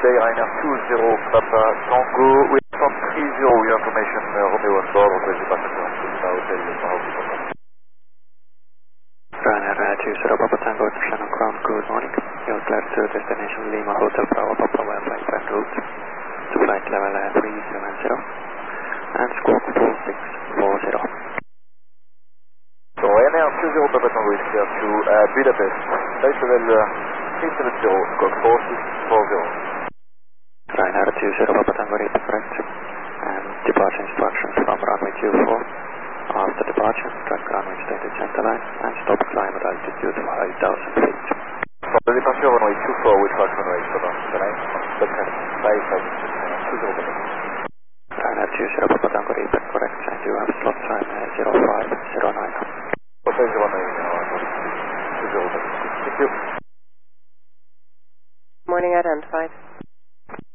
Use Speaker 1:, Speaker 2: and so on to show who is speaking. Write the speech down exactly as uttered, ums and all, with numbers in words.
Speaker 1: day, Ryanair two zero Papa Tango. We have three zero, your information, uh, Romeo on board, request departure to the hotel, Maroc.
Speaker 2: Ryanair two zero Papa Tango, Shannon Crown, good morning. You're clear to destination Lima Hotel Bravo Papa Wildlife en route to flight level uh, three seven zero and squawk four six four zero.
Speaker 1: So Ryanair two zero Papa Tango is here to uh, Budapest, flight level uh, three seven zero, squawk four six four zero.
Speaker 2: Ryanair two zero Papa Tango, read correct. And departure instructions from runway two four. After departure, track runway stated center line and stop climb at altitude five thousand feet.
Speaker 1: From the departure runway two four, we track runway seven nine, stop climb five thousand feet, two zero Papa Tango.
Speaker 2: Ryanair two zero Papa Tango, read correct, and you have slot time uh, zero five zero nine.
Speaker 1: Hotel zero nine, two zero Papa Tango. Thank you.
Speaker 3: Morning, identified.